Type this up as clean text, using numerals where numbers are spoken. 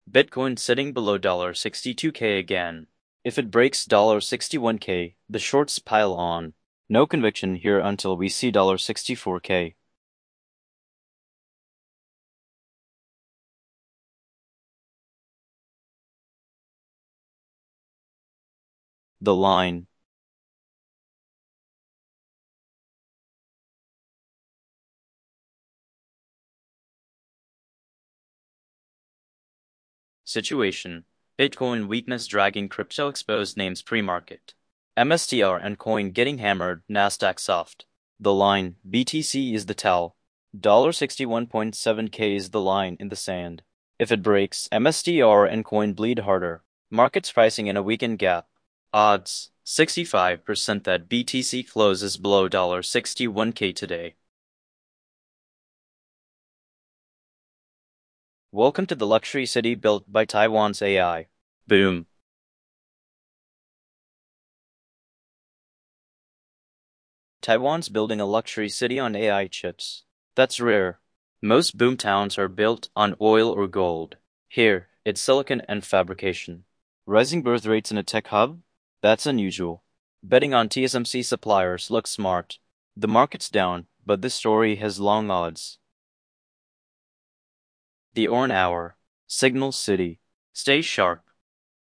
Bitcoin sitting below $62K again. If it breaks $61K, the shorts pile on. No conviction here until we see $64K. The line. Situation. Bitcoin weakness dragging crypto exposed names pre-market. MSTR and coin getting hammered, Nasdaq soft. The line. BTC is the tell. $61.7K is the line in the sand. If it breaks, MSTR and coin bleed harder. Markets pricing in a weekend gap. Odds 65% that BTC closes below $61K today. Welcome to the luxury city built by Taiwan's AI. Boom. Taiwan's building a luxury city on AI chips. That's rare. Most boom towns are built on oil or gold. Here, it's silicon and fabrication. Rising birth rates in a tech hub? That's unusual. Betting on TSMC suppliers looks smart. The market's down, but this story has long odds. The Orn Hour. Signal City. Stay sharp.